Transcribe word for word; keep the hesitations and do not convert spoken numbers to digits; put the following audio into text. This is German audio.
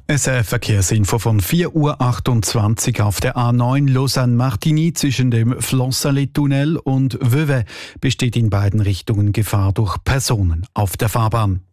Es ist eine Verkehrsinfo von vier Uhr achtundzwanzig auf der A neun Lausanne-Martigny zwischen dem Flons-Salé-Tunnel und Vevey besteht in beiden Richtungen Gefahr durch Personen auf der Fahrbahn.